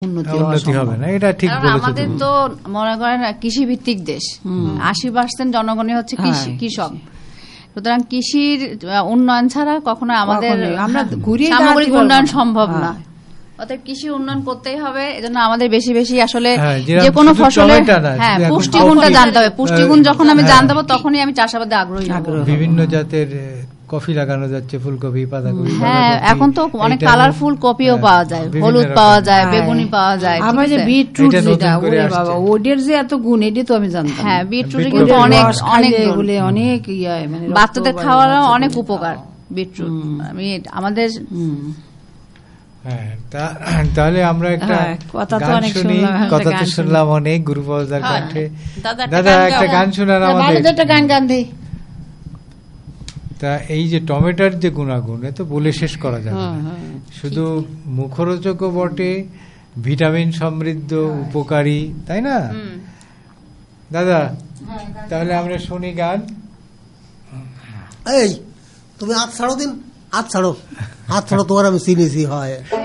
উন্নতি হবে না, এটা ঠিক বলেছেন। আমাদের তো মনে করেন কৃষি ভিত্তিক দেশ, 80% জনগণই হচ্ছে কৃষক। সুতরাং কৃষির উন্নয়ন ছাড়া কখনো আমাদের সামগ্রিক উন্নয়ন সম্ভব না। অতএব কৃষি উন্নয়ন করতেই হবে। এজন্য আমাদের বেশি বেশি আসলে যে কোনো ফসলের পুষ্টিগুণটা জানতে হবে। পুষ্টিগুণ যখন আমি জানতে পারবো তখনই আমি চাষাবাদে আগ্রহী হব। বিভিন্ন জাতের কফি লাগানো যাচ্ছে, ফুলকপি, বাঁধাকপি। হ্যাঁ, এখন তো অনেক কালারফুল কপিও পাওয়া যায়, হলুদ পাওয়া যায়, বেগুনি পাওয়া যায়। আবার যে বিটরুট, যেটা ওরে বাবা, ওদের যে এত গুণ, এটা তো আমি জানতাম। হ্যাঁ, বিটরুট কিন্তু অনেক অনেক মানে বাচ্চাদের খাওয়ারও অনেক উপকার বিটরুট। আমি আমাদের তাহলে আমরা একটা গান শুনি। কথা তো শুনলাম অনেক গুরুপাওয়ার কণ্ঠে। দাদা একটা গান শোনান আমাদের। একটা গান গান দেই। তা এই যে টমেটোর যে গুণাগুণ, এ তো বলে শেষ করা যাবে না। শুধু মুখরোচকও বটে, ভিটামিন সমৃদ্ধ, উপকারী, তাই না দাদা? তাহলে আমরা শুনি গান। এই তুমি হাত ছাড়ো দিন, হাত ছাড়ো, তোমার আমি চিনেছি হয়।